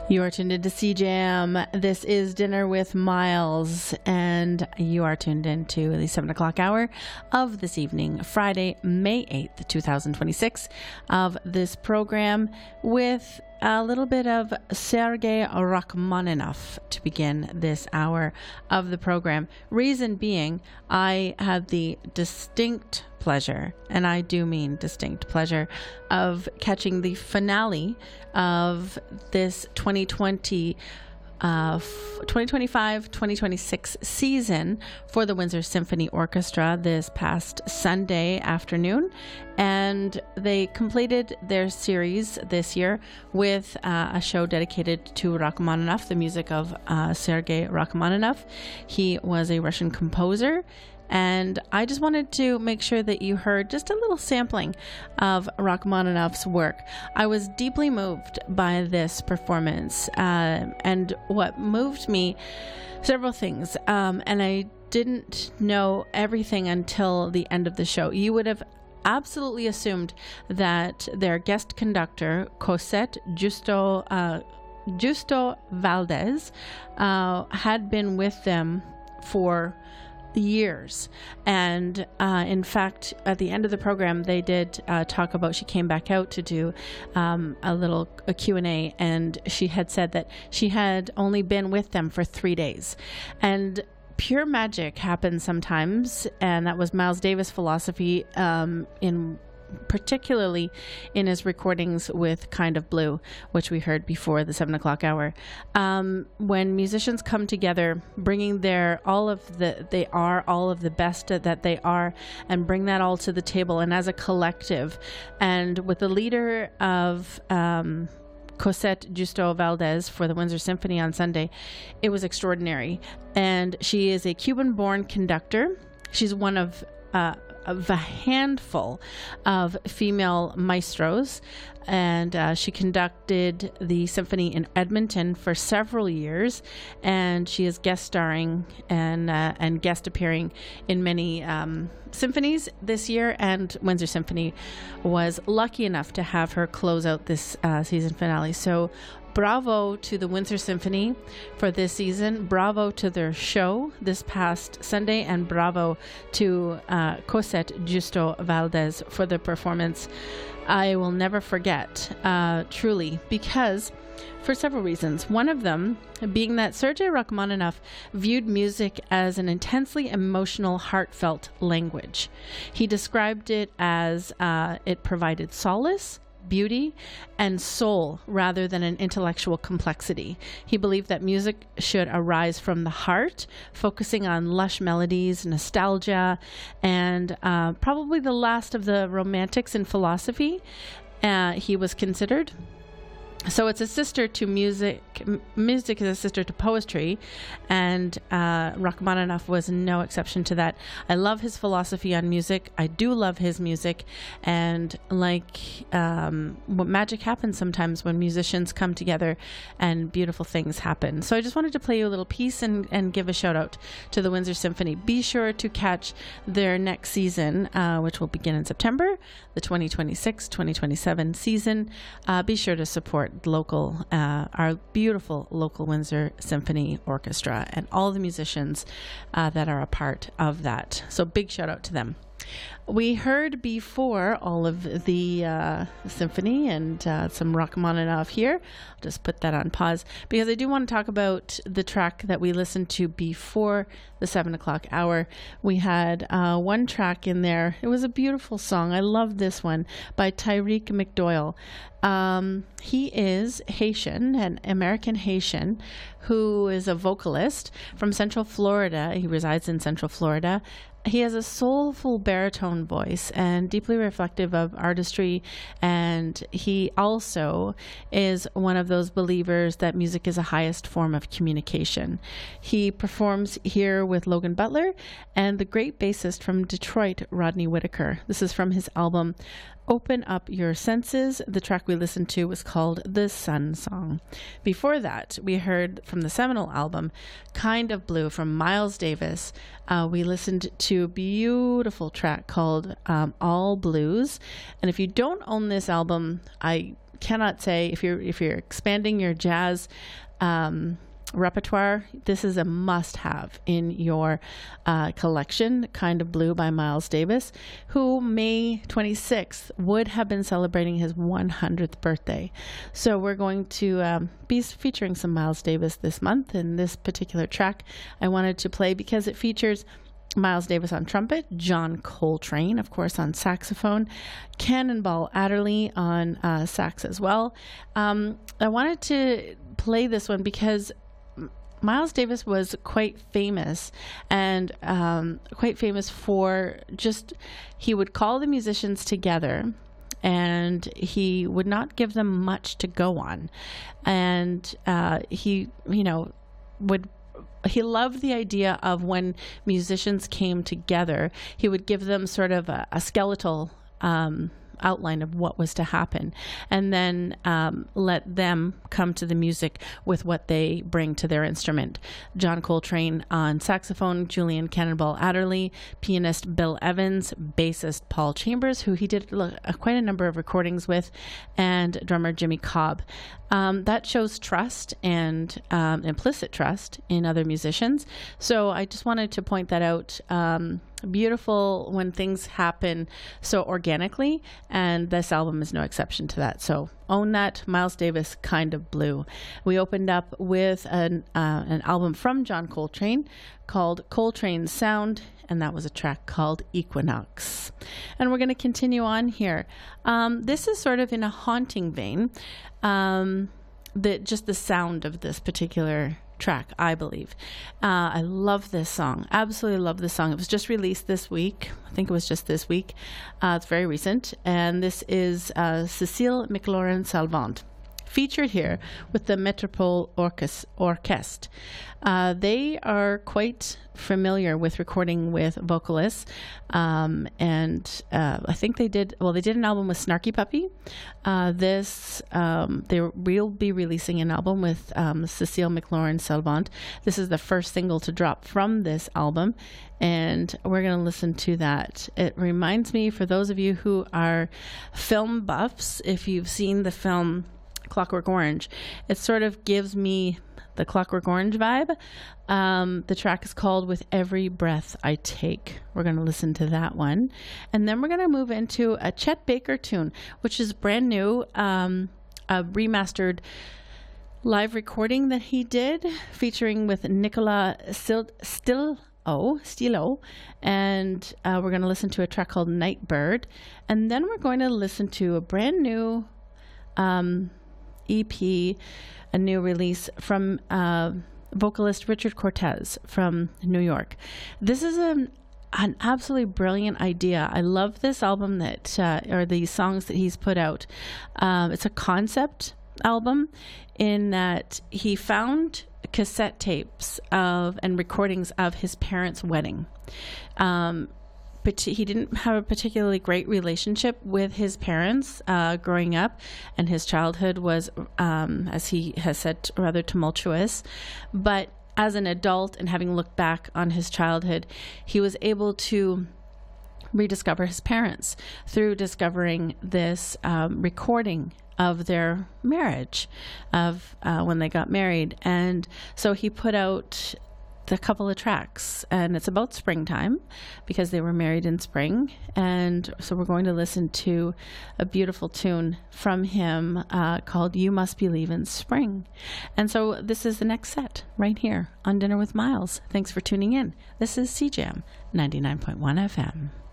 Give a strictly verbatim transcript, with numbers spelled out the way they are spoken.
You are tuned into C Jam. This is Dinner with Miles, and you are tuned into the seven o'clock hour of this evening, Friday, May eighth, twenty twenty-six, of this program with a little bit of Sergei Rachmaninoff to begin this hour of the program. Reason being, I had the distinct pleasure, and I do mean distinct pleasure, of catching the finale of this twenty twenty Uh, twenty twenty-five twenty twenty-six season for the Windsor Symphony Orchestra this past Sunday afternoon, and they completed their series this year with uh, a show dedicated to Rachmaninoff, the music of uh, Sergei Rachmaninoff. He was a Russian composer, and I just wanted to make sure that you heard just a little sampling of Rachmaninoff's work. I was deeply moved by this performance, uh, and what moved me, several things, um, and I didn't know everything until the end of the show. You would have absolutely assumed that their guest conductor, Cosette Justo, uh, Justo Valdez, uh, had been with them for years, and uh, in fact at the end of the program they did uh, talk about, she came back out to do um, a little a Q and A, and she had said that she had only been with them for three days, and pure magic happens sometimes, and that was Miles Davis' philosophy, um, in particularly in his recordings with Kind of Blue, which we heard before the seven o'clock hour. Um, when musicians come together, bringing their all of the they are all of the best that they are, and bring that all to the table, and as a collective, and with the leader of um, Cosette Justo Valdez for the Windsor Symphony on Sunday, it was extraordinary. And she is a Cuban-born conductor. She's one of uh, of a handful of female maestros, and uh, she conducted the symphony in Edmonton for several years, and she is guest starring and uh, and guest appearing in many um, symphonies this year, and Windsor Symphony was lucky enough to have her close out this uh, season finale. So bravo to the Windsor Symphony for this season. Bravo to their show this past Sunday, and bravo to uh, Cosette Justo Valdez for the performance. I will never forget, uh, truly, because for several reasons. One of them being that Sergei Rachmaninoff viewed music as an intensely emotional, heartfelt language. He described it as uh, it provided solace, beauty, and soul rather than an intellectual complexity. He believed that music should arise from the heart, focusing on lush melodies, nostalgia, and uh, probably the last of the romantics in philosophy. Uh, he was considered. So it's a sister to music. M- music is a sister to poetry, and uh, Rachmaninoff was no exception to that. I love his philosophy on music. I do love his music, and like um, what magic happens sometimes when musicians come together and beautiful things happen. So I just wanted to play you a little piece and, and give a shout out to the Windsor Symphony. Be sure to catch their next season, uh, which will begin in September, the twenty twenty-six twenty twenty-seven season. Uh, be sure to support local, uh, our beautiful local Windsor Symphony Orchestra and all the musicians uh, that are a part of that. So big shout out to them. We heard before all of the uh, symphony and uh, some Rachmaninoff here. I'll just put that on pause because I do want to talk about the track that we listened to before the seven o'clock hour. We had uh, one track in there. It was a beautiful song. I love this one by Tyreek McDoyle. Um, he is Haitian, an American Haitian, who is a vocalist from Central Florida. He resides in Central Florida. He has a soulful baritone voice and deeply reflective of artistry, and he also is one of those believers that music is a highest form of communication. He performs here with Logan Butler and the great bassist from Detroit, Rodney Whitaker. This is from his album Open Up Your Senses. The track we listened to was called The Sun Song. Before that, we heard from the seminal album Kind of Blue from Miles Davis. Uh, we listened to a beautiful track called um, All Blues. And if you don't own this album, I cannot say if you're if you're expanding your jazz um, repertoire, this is a must-have in your uh, collection. Kind of Blue by Miles Davis, who May twenty-sixth would have been celebrating his one hundredth birthday. So we're going to um, be featuring some Miles Davis this month, and this particular track I wanted to play because it features Miles Davis on trumpet, John Coltrane, of course, on saxophone, Cannonball Adderley on uh, sax as well. Um, I wanted to play this one because Miles Davis was quite famous and um, quite famous for just, he would call the musicians together and he would not give them much to go on. And uh, he, you know, would he loved the idea of when musicians came together, he would give them sort of a, a skeletal um, outline of what was to happen, and then um, let them come to the music with what they bring to their instrument. John Coltrane on saxophone, Julian Cannonball Adderley, pianist Bill Evans, bassist Paul Chambers, who he did uh, quite a number of recordings with, and drummer Jimmy Cobb. Um, that shows trust and um, implicit trust in other musicians. So I just wanted to point that out. Um, beautiful when things happen so organically, and this album is no exception to that. So own that. Miles Davis, Kind of Blue. We opened up with an uh, an album from John Coltrane called Coltrane's Sound, and that was a track called Equinox. And we're going to continue on here. Um, this is sort of in a haunting vein. Um, the just the sound of this particular track, I believe. Uh, I love this song. Absolutely love this song. It was just released this week. I think it was just this week. Uh, it's very recent. And this is uh, Cécile McLaurin-Salvant, featured here with the Metropole Orchestre. Orchestre. Uh, they are quite familiar with recording with vocalists, um, and uh, I think they did, well, they did an album with Snarky Puppy. Uh, this, um, they will be releasing an album with um, Cécile McLaurin-Salvant. This is the first single to drop from this album, and we're going to listen to that. It reminds me, for those of you who are film buffs, if you've seen the film Clockwork Orange, it sort of gives me the Clockwork Orange vibe. Um, the track is called With Every Breath I Take. We're going to listen to that one. And then we're going to move into a Chet Baker tune, which is brand new, um, a remastered live recording that he did featuring with Nicola Sil- Still Oh, Stilo, and uh, we're going to listen to a track called Nightbird, and then we're going to listen to a brand new um, E P, a new release from uh, vocalist Richard Cortez from New York. This is an, an absolutely brilliant idea. I love this album that, uh, or these songs that he's put out. Um, it's a concept album in that he found cassette tapes of and recordings of his parents' wedding. Um, but he didn't have a particularly great relationship with his parents uh, growing up, and his childhood was, um, as he has said, rather tumultuous. But as an adult, and having looked back on his childhood, he was able to rediscover his parents through discovering this um, recording of their marriage, of uh, when they got married. And so he put out a couple of tracks, and it's about springtime because they were married in spring. And so we're going to listen to a beautiful tune from him uh, called You Must Believe in Spring. And so this is the next set right here on Dinner with Miles. Thanks for tuning in. This is C J A M ninety-nine point one F M.